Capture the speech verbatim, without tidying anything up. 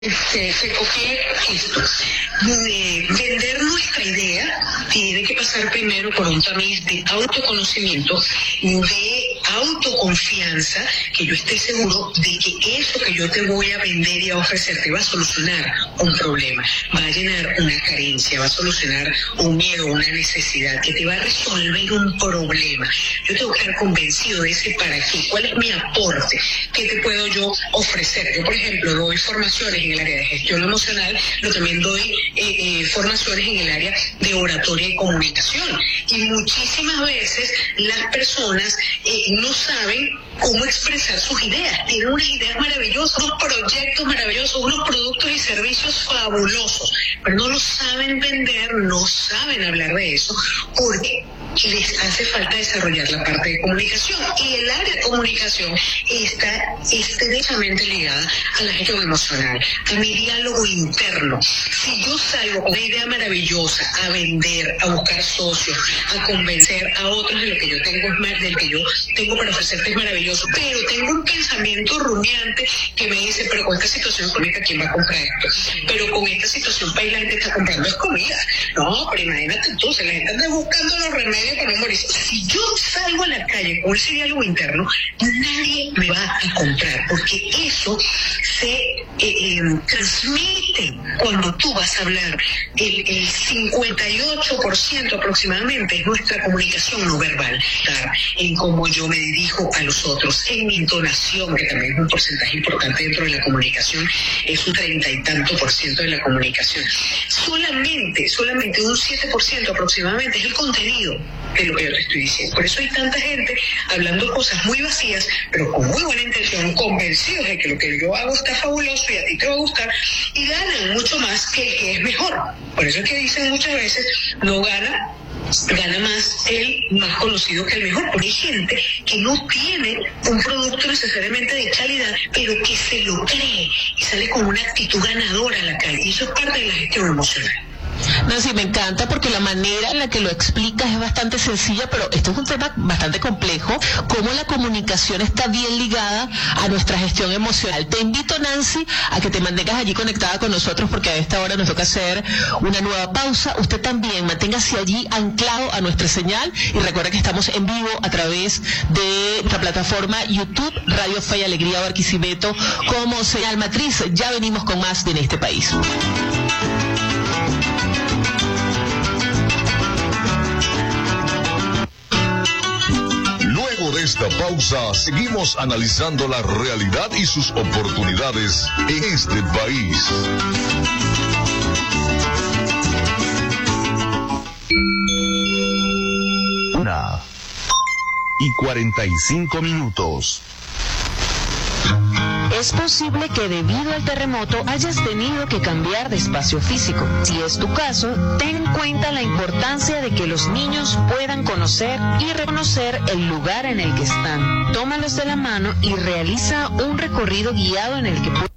Se, se copié esto. De vender nuestra idea tiene que pasar primero por un tamiz de autoconocimiento, de autoconfianza, que yo esté seguro de que eso que yo te voy a vender y a ofrecer te va a solucionar un problema, va a llenar una carencia, va a solucionar un miedo, una necesidad, que te va a resolver un problema. Yo tengo que estar convencido de ese para qué, cuál es mi aporte, qué te puedo yo ofrecer. Yo, por ejemplo, doy formaciones en el área de gestión emocional, pero también doy eh, eh, formaciones en el área de oratoria y comunicación. Y muchísimas veces las personas eh, no saben cómo expresar sus ideas. Tienen unas ideas maravillosas, unos proyectos maravillosos, unos productos y servicios fabulosos, pero no lo saben vender, no saben hablar de eso, porque les hace falta desarrollar la parte de comunicación, y el área de comunicación está estrechamente ligada a la gestión emocional, a mi diálogo interno. Si yo salgo con una idea maravillosa a vender, a buscar socios, a convencer a otros de lo que yo tengo es más, del que yo tengo para ofrecerte es maravilloso, pero tengo un pensamiento rumiante que me dice, pero con esta situación económica, ¿quién va a comprar esto? Pero con esta situación país la gente está comprando es comida. No, pero imagínate tú, se la gente anda buscando los remedios para no morir. Si yo salgo a la calle con ese diálogo interno, nadie me va a comprar, porque eso se eh, eh, transmite cuando tú vas a hablar. El, el cincuenta y ocho por ciento aproximadamente es nuestra comunicación no verbal, en cómo yo me dirijo a los otros, en mi entonación, que también es un porcentaje importante dentro de la comunicación, es un treinta y tanto por ciento de la comunicación. Solamente, solamente un siete por ciento aproximadamente es el contenido de lo que yo te estoy diciendo. Por eso hay tanta gente hablando cosas muy vacías, pero con muy buena intención, convencidos de que lo que yo hago está fabuloso y a ti te va a gustar, y ganan mucho más que el que es mejor. Por eso es que dicen muchas veces, no gana gana más el más conocido que el mejor, porque hay gente que no tiene un producto necesariamente de calidad, pero que se lo cree y sale con una actitud ganadora a la calle, y eso es parte de la gestión emocional. Nancy, me encanta porque la manera en la que lo explicas es bastante sencilla, pero esto es un tema bastante complejo, cómo la comunicación está bien ligada a nuestra gestión emocional. Te invito, Nancy, a que te mantengas allí conectada con nosotros, porque a esta hora nos toca hacer una nueva pausa. Usted también manténgase allí anclado a nuestra señal, y recuerda que estamos en vivo a través de nuestra plataforma YouTube, Radio Fe y Alegría Barquisimeto, como señal matriz. Ya venimos con más de En Este País. Luego de esta pausa, seguimos analizando la realidad y sus oportunidades en este país. Una y cuarenta y cinco minutos. Es posible que debido al terremoto hayas tenido que cambiar de espacio físico. Si es tu caso, ten en cuenta la importancia de que los niños puedan conocer y reconocer el lugar en el que están. Tómalos de la mano y realiza un recorrido guiado en el que